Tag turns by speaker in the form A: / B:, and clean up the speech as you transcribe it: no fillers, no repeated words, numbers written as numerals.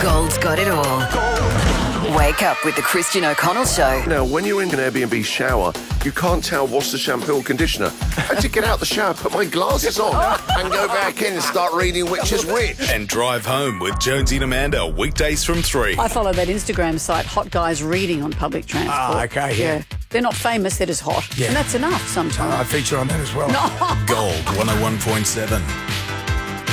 A: Gold's got it all. Wake up with the Christian O'Connell Show.
B: Now, when you're in an Airbnb shower, you can't tell what's the shampoo or conditioner. I had to get out the shower, put my glasses on, and go back in and start reading which is which.
C: And drive home with Jonesy and Amanda, weekdays from 3.
D: I follow that Instagram site, Hot Guys Reading on Public Transport.
E: Ah, okay, yeah.
D: They're not famous, they're just hot.
E: Yeah.
D: And that's enough sometimes.
E: I feature on that as well.
C: Gold 101.7.